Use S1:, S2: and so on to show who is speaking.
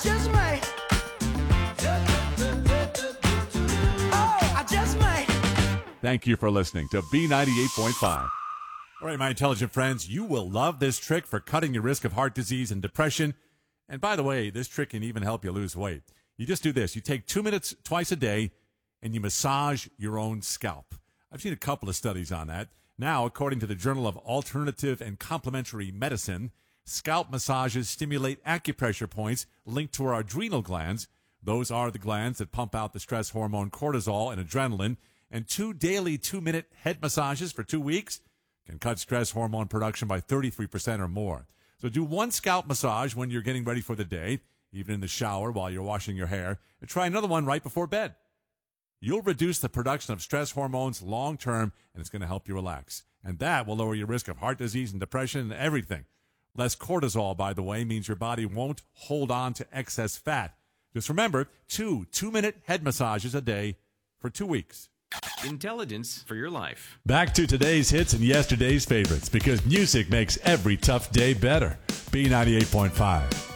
S1: just might. Oh, I just might.
S2: Thank you for listening to B98.5. All right, my intelligent friends, you will love this trick for cutting your risk of heart disease and depression. And by the way, this trick can even help you lose weight. You just do this. You take 2 minutes twice a day, and you massage your own scalp. I've seen a couple of studies on that. Now, according to the Journal of Alternative and Complementary Medicine, scalp massages stimulate acupressure points linked to our adrenal glands. Those are the glands that pump out the stress hormone cortisol and adrenaline. And 2 daily 2-minute head massages for 2 weeks can cut stress hormone production by 33% or more. So do 1 scalp massage when you're getting ready for the day, even in the shower while you're washing your hair, and try another one right before bed. You'll reduce the production of stress hormones long term, and it's going to help you relax. And that will lower your risk of heart disease and depression and everything. Less cortisol, by the way, means your body won't hold on to excess fat. Just remember, 2 2-minute head massages a day for 2 weeks.
S3: Intelligence for your life.
S2: Back to today's hits and yesterday's favorites, because music makes every tough day better. B98.5.